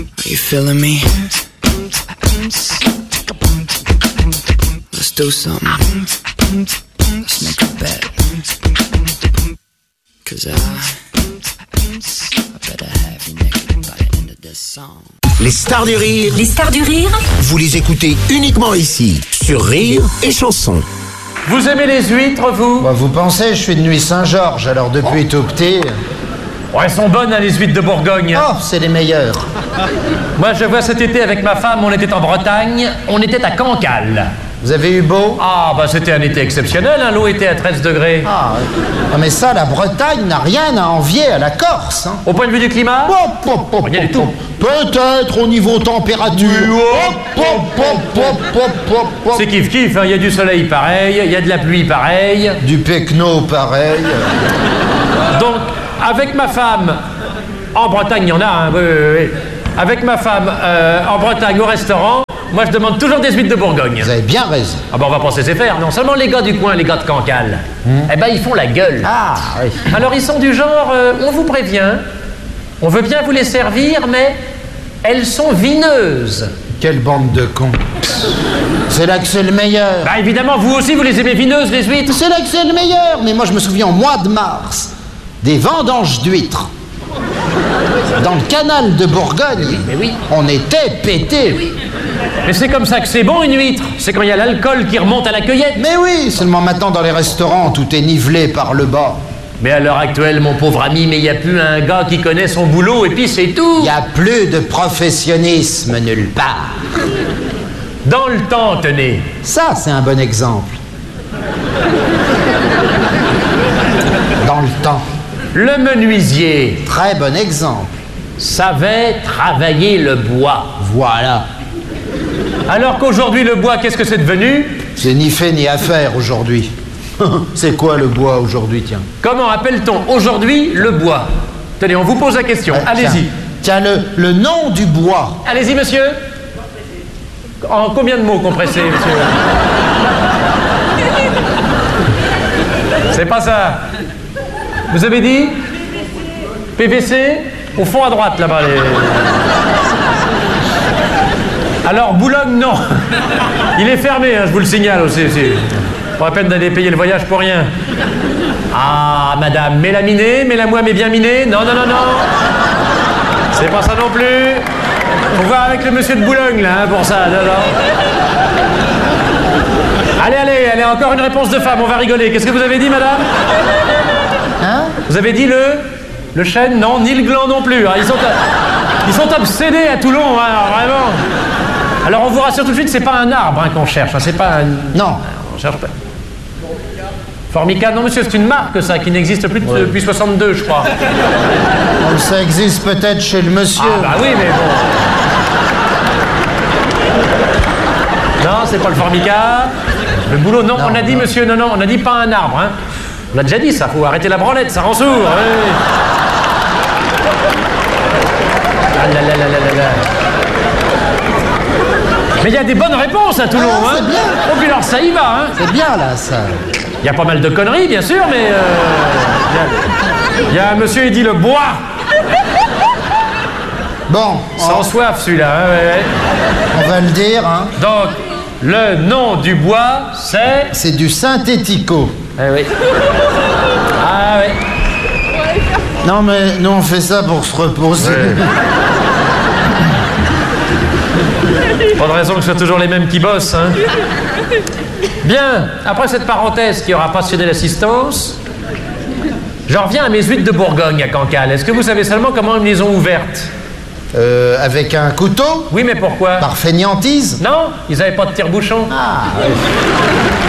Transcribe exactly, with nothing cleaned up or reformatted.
Are you feeling me? Let's do something. Let's make a bet. Cause I, I better have you naked by the end of this song. Les stars du rire. Les stars du rire. Vous les écoutez uniquement ici, sur Rire et Chanson. Vous aimez les huîtres, vous? Bah, vous pensez, je suis de Nuit Saint-Georges, alors depuis tout petit... Ouais, elles sont bonnes, hein, les huîtres de Bourgogne. Oh, c'est les meilleurs. Moi, je vois cet été avec ma femme, on était en Bretagne, on était à Cancale. Vous avez eu beau? Ah, bah c'était un été exceptionnel, hein, l'eau était à treize degrés. Ah, ouais. Ah, mais ça, la Bretagne n'a rien à envier à la Corse. Hein. Au point de vue du climat? Hop, hop, hop, Rien du hop, tout. hop. Peut-être au niveau température. Hop, hop, hop, hop, hop, hop, hop. C'est kiff-kiff, il hein, y a du soleil pareil, il y a de la pluie pareil. Du pecno pareil. Donc, avec ma femme, en Bretagne, il y en a, hein, oui, oui, oui. Avec ma femme, euh, en Bretagne, au restaurant, moi je demande toujours des huîtres de Bourgogne. Vous avez bien raison. Ah bah on va pas se laisser faire, non seulement les gars du coin, les gars de Cancale, hmm. eh ben ils font la gueule. Ah, oui. Alors ils sont du genre, euh, on vous prévient, on veut bien vous les servir, mais elles sont vineuses. Quelle bande de cons. C'est là que c'est le meilleur. Bah évidemment, vous aussi vous les aimez vineuses, les huîtres. C'est là que c'est le meilleur. Mais moi je me souviens au mois de mars, des vendanges d'huîtres. Dans le canal de Bourgogne, oui, mais oui. On était pétés. Oui. Mais c'est comme ça que c'est bon une huître. C'est quand il y a l'alcool qui remonte à la cueillette. Mais oui, seulement maintenant dans les restaurants, tout est nivelé par le bas. Mais à l'heure actuelle, mon pauvre ami, mais il n'y a plus un gars qui connaît son boulot et puis c'est tout. Il n'y a plus de professionnisme nulle part. Dans le temps, tenez. Ça, c'est un bon exemple. Dans le temps. Le menuisier. Très bon exemple. Savait travailler le bois. Voilà. Alors qu'aujourd'hui, le bois, qu'est-ce que c'est devenu? C'est ni fait ni à faire aujourd'hui. C'est quoi le bois aujourd'hui, tiens? Comment appelle-t-on aujourd'hui le bois? Tenez, on vous pose la question. Ouais, allez-y. Tiens, tiens le, le nom du bois. Allez-y, monsieur. En combien de mots compressés, monsieur? C'est pas ça. Vous avez dit P V C? Au fond à droite, là-bas. Les... Alors, Boulogne, non. Il est fermé, hein, je vous le signale aussi. aussi. Pas la peine d'aller payer le voyage pour rien. Ah, madame, mélaminé, mélamoine mais bien miné. Non, non, non, non. C'est pas ça non plus. Faut voir avec le monsieur de Boulogne, là, hein, pour ça. Non, non. Allez, allez, allez, encore une réponse de femme, on va rigoler. Qu'est-ce que vous avez dit, madame? Hein? Vous avez dit le... Le chêne? Non, ni le gland non plus. Hein. Ils, sont, ils sont obsédés à Toulon, hein, alors, vraiment. Alors on vous rassure tout de suite, c'est pas un arbre hein, qu'on cherche. Hein, c'est pas un... Non. On cherche pas. Formica, non monsieur, c'est une marque ça, qui n'existe plus ouais. depuis soixante-deux, je crois. Donc, ça existe peut-être chez le monsieur. Ah bah oui, mais bon. Non, c'est pas le Formica. Le boulot, non, non on a dit non. Monsieur, non, non, on a dit pas un arbre. Hein. On a déjà dit ça, faut arrêter la branlette, ça rend sourd. Ouais. Ah là là là là là là. Mais il y a des bonnes réponses à Toulon, ah, hein. C'est bien. Oh, puis alors ça y va, hein. C'est bien là, ça. Il y a pas mal de conneries, bien sûr, mais il euh, y, y a un monsieur, il dit le bois. Bon. Sans on... soif, celui-là. Hein, ouais, ouais. On va le dire, hein. Donc, le nom du bois, c'est... C'est du synthético. Ah oui. Ah oui. Non, mais nous, on fait ça pour se reposer. Ouais. Pas de raison que ce soit toujours les mêmes qui bossent, hein. Bien, après cette parenthèse qui aura passionné l'assistance, j'en reviens à mes huîtres de Bourgogne à Cancale. Est-ce que vous savez seulement comment ils les ont ouvertes? Euh, avec un couteau? Oui, mais pourquoi? Par fainéantise? Non, ils n'avaient pas de tire-bouchon. Ah, oui.